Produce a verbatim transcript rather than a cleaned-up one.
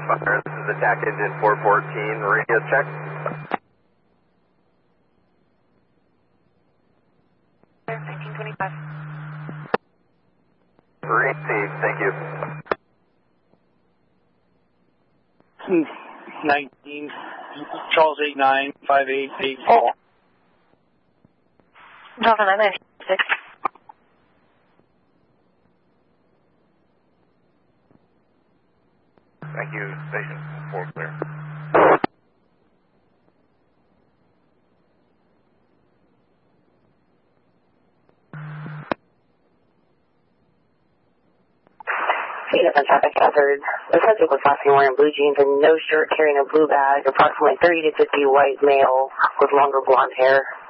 Fire, this is attack engine four fourteen, radio check. nineteen twenty-five. Received, thank you. nineteen, Charles eight nine, five eight eight four. Delta nine nine six. Thank you, station four clear. Eight up on traffic hazard. The subject was last seen wearing blue jeans and no shirt, carrying a blue bag, approximately thirty to fifty, white male with longer blonde hair.